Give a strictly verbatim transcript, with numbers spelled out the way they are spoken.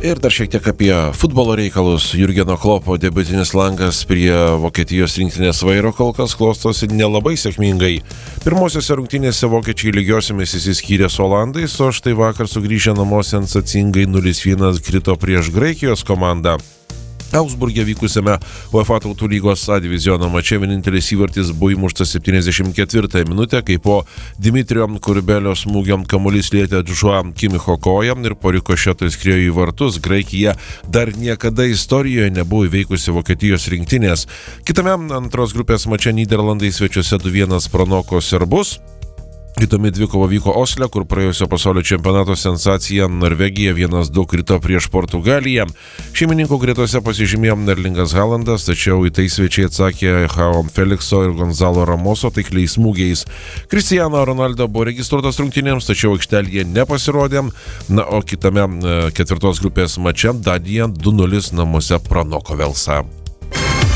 Ir dar šiek tiek apie futbolo reikalus. Jurgeno Kloppo debiutinis langas prie Vokietijos rinktinės vairo kol kas klostosi nelabai sėkmingai. Pirmosiose rungtynėse vokiečiai lygiosiomis išsiskyrė su olandais, o štai vakar sugrįžę namo sensacingai nulis vienas krito prieš Graikijos komandą. Augsburge vykusiame UEFA Tautų lygos A diviziono mače vienintelis įvartis buvo įmuštas septyniasdešimt ketvirtąją minutę, kai po Dimitrio Kurbelio smūgio kamuolys lietė Joshua Kimicho koją ir po rikošeto įskriejo į vartus. Graikija dar niekada istorijoje nebuvo įveikusi Vokietijos rinktinės. Kitame antros grupės mače Nyderlandai svečiuose du vienas pranoko serbus. Įdomi dvikova vyko Osle, kur praėjusio pasaulio čempionato sensacija Norvegija vienas du krito prieš Portugaliją. Šeimininkų gretose pasižymėjo Erlingas Haalandas, tačiau į tai svečiai atsakė Joao Felixo ir Gonzalo Ramoso taikliais smūgiais. Cristiano Ronaldo buvo registruotas rungtynėms, tačiau aikštelėje nepasirodė. Na, o kitame ketvirtos grupės mače Dadija du nulis namuose pranoko Velsą.